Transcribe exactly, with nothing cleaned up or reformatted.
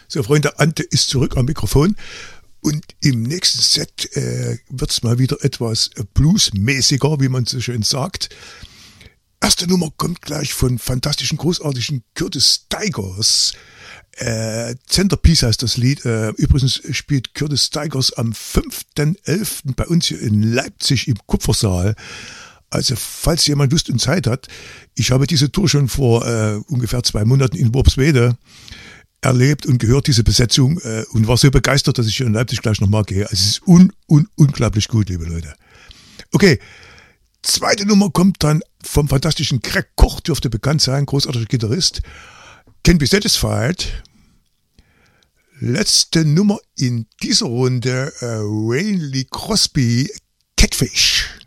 So, Freunde, Ante ist zurück am Mikrofon und im nächsten Set äh, wird es mal wieder etwas bluesmäßiger, wie man so schön sagt. Erste Nummer kommt gleich von fantastischen, großartigen Curtis Stigers. Äh, Centerpiece heißt das Lied. Äh, übrigens spielt Curtis Stigers am fünften elften bei uns hier in Leipzig im Kupfersaal. Also falls jemand Lust und Zeit hat, ich habe diese Tour schon vor äh, ungefähr zwei Monaten in Worpswede erlebt und gehört diese Besetzung äh, und war so begeistert, dass ich hier in Leipzig gleich nochmal gehe. Also es ist un, un, unglaublich gut, liebe Leute. Okay, zweite Nummer kommt dann vom fantastischen Greg Koch, dürfte bekannt sein, großartiger Gitarrist. Can Be Satisfied. Letzte Nummer in dieser Runde, äh, Wayne Lee Crosby, Catfish.